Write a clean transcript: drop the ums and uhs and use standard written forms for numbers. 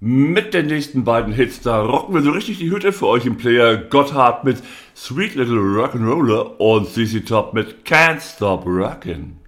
Mit den nächsten beiden Hits, da rocken wir so richtig die Hütte für euch im Player. Gotthard mit Sweet Little Rock'n'Roller und CC Top mit Can't Stop Rockin'.